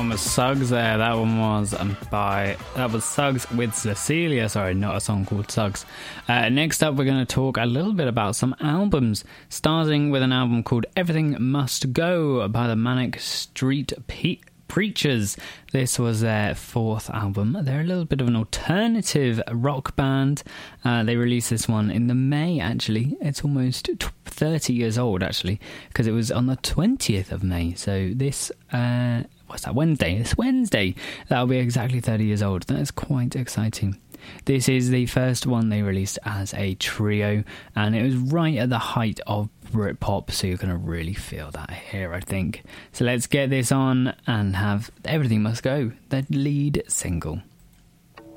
one was Suggs there. That was Suggs with Cecilia. Sorry, not a song called Suggs. Next up, we're going to talk a little bit about some albums, starting with an album called Everything Must Go by the Manic Street Preachers. This was their fourth album. They're a little bit of an alternative rock band. They released this one in the May, actually. It's almost 30 years old, actually, because it was on the 20th of May. So this, what's that, Wednesday? This Wednesday, that'll be exactly 30 years old. That is quite exciting. This is the first one they released as a trio, and it was right at the height of Britpop, so you're going to really feel that here, I think. So let's get this on and have Everything Must Go, the lead single.